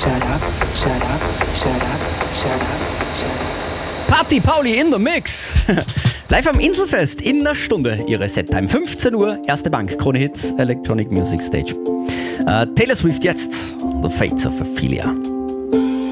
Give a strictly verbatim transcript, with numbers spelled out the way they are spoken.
shut up, shut up, shut up, shut up, shut up. Party Pauli in the Mix. Live am Inselfest in einer Stunde. Ihre Settime fünfzehn Uhr. Erste Bank, Krone Hits, Electronic Music Stage. Uh, Taylor Swift jetzt. The Fates of Ophelia.